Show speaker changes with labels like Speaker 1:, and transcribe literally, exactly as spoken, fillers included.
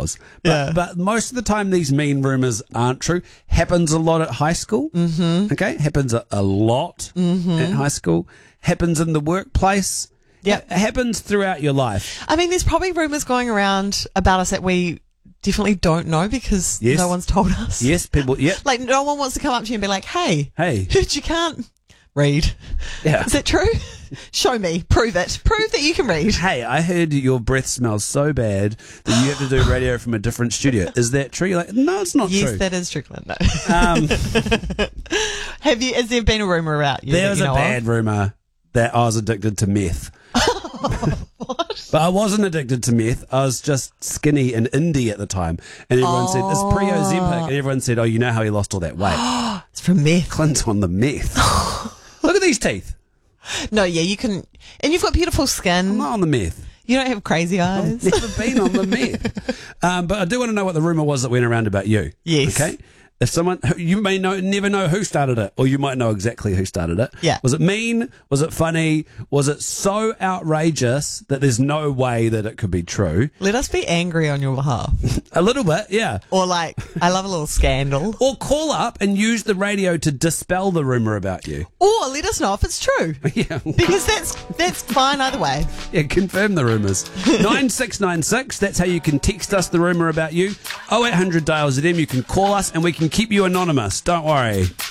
Speaker 1: was. But,
Speaker 2: Yeah.
Speaker 1: but most of the time, these mean rumors aren't true. Happens a lot at high school. Mm-hmm. Okay, happens a, a lot
Speaker 2: Mm-hmm.
Speaker 1: at high school. Happens in the workplace.
Speaker 2: Yep.
Speaker 1: Ha- happens throughout your life.
Speaker 2: I mean, there's probably rumours going around about us that we definitely don't know because
Speaker 1: Yes.
Speaker 2: no one's told us.
Speaker 1: Yes, people. Yep.
Speaker 2: Like, no one wants to come up to you and be like, hey,
Speaker 1: Hey.
Speaker 2: you can't read.
Speaker 1: Yeah.
Speaker 2: Is that true? Show me. Prove it. Prove that you can read.
Speaker 1: Hey, I heard your breath smells so bad that you have to do radio from a different studio. Is that true? You're like, no, it's not
Speaker 2: Yes,
Speaker 1: true.
Speaker 2: that is true, Linda.
Speaker 1: Um,
Speaker 2: Have you, has there been a rumour about you?
Speaker 1: there
Speaker 2: that
Speaker 1: was
Speaker 2: you
Speaker 1: a
Speaker 2: know
Speaker 1: bad
Speaker 2: of?
Speaker 1: rumour that I was addicted to meth.
Speaker 2: What?
Speaker 1: But I wasn't addicted to meth. I was just skinny and indie at the time. And everyone said, it's pre Ozempic. And everyone said, oh, you know how he lost all that weight?
Speaker 2: It's from meth.
Speaker 1: Clint's on the meth. Look at these teeth.
Speaker 2: No, yeah, you can. And you've got beautiful
Speaker 1: I'm
Speaker 2: skin.
Speaker 1: not on the meth.
Speaker 2: You don't have crazy eyes.
Speaker 1: Never been on the meth. Um, but I do want to know what the rumour was that went around about you.
Speaker 2: Yes.
Speaker 1: Okay. If someone, you may know, never know who started it, or you might know exactly who started it.
Speaker 2: Yeah.
Speaker 1: Was it mean? Was it funny? Was it so outrageous that there's no way that it could be true?
Speaker 2: Let us be angry on your behalf.
Speaker 1: A little bit, yeah.
Speaker 2: Or like, I love a little scandal.
Speaker 1: Or call up and use the radio to dispel the rumour about you.
Speaker 2: Or let us know if it's true.
Speaker 1: Yeah.
Speaker 2: Because that's that's fine either way.
Speaker 1: Yeah, confirm the rumours. nine six nine six, that's how you can text us the rumour about you. oh eight hundred Dale Z M, you can call us and we can keep you anonymous. Don't worry.